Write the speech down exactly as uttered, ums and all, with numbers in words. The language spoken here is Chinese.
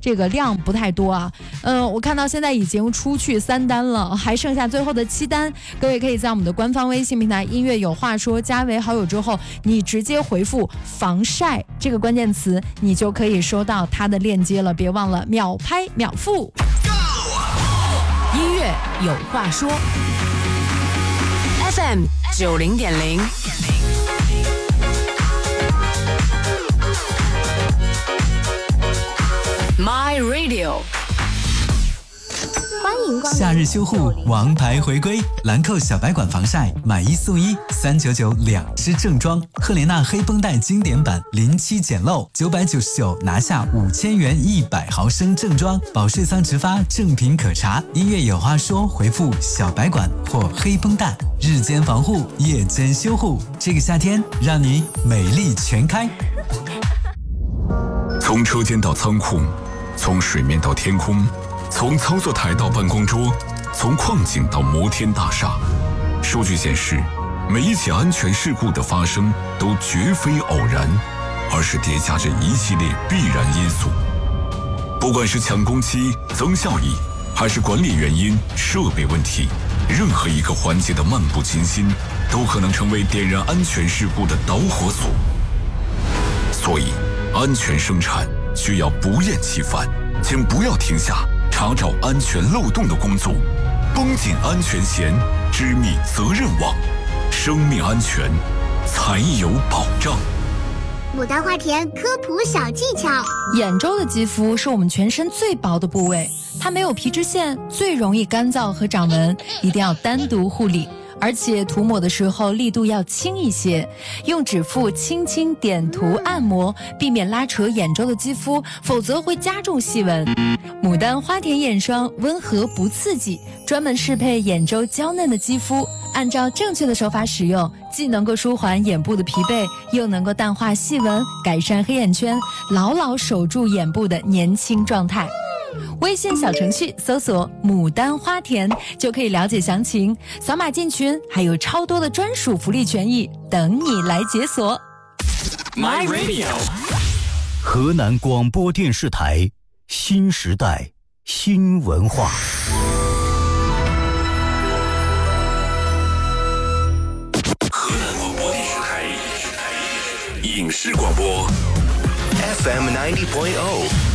这个量不太多啊。嗯、呃，我看到现在已经出去三单了，还剩下最后的七单。各位可以在我们的官方微信平台音乐有话说加为好友之后，你直接回复防晒这个关键词，你就可以收到它的链接了。别忘了秒拍秒付。 音乐有话说 F M 九零点零My Radio， 欢迎光临。 夏日修护王牌回归，兰蔻小白管防晒买一送一，三九九两支正装。赫莲娜黑绷带经典版零七简陋，九百九十九拿下五千元一百毫升正装。保税仓直发，正品可查。音乐有话说，回复小白管或黑绷带，日间防护，夜间修护。这个夏天，让你美丽全开。 从车间到仓库，从水面到天空，从操作台到办公桌，从矿井到摩天大厦。数据显示，每一起安全事故的发生都绝非偶然，而是叠加着一系列必然因素。不管是抢攻期、增效益，还是管理原因、设备问题，任何一个环节的漫不经心，都可能成为点燃安全事故的导火索。所以，安全生产需要不厌其烦，请不要停下查找安全漏洞的工作，绷紧安全弦，织密责任网，生命安全才有保障。 牡丹花田科普小技巧： 眼周的肌肤是我们全身最薄的部位，它没有皮脂腺，最容易干燥和长纹，一定要单独护理。而且涂抹的时候力度要轻一些，用指腹轻轻点涂按摩，避免拉扯眼周的肌肤，否则会加重细纹。牡丹花田眼霜温和不刺激，专门适配眼周娇嫩的肌肤，按照正确的手法使用，既能够舒缓眼部的疲惫，又能够淡化细纹，改善黑眼圈，牢牢守住眼部的年轻状态。微信小程序搜索牡丹花田就可以了解详情，扫码进群还有超多的专属福利权益等你来解锁。 My Radio， 河南广播电视台新时代新文化。 河南广播电视台影视广播 F M ninety point oh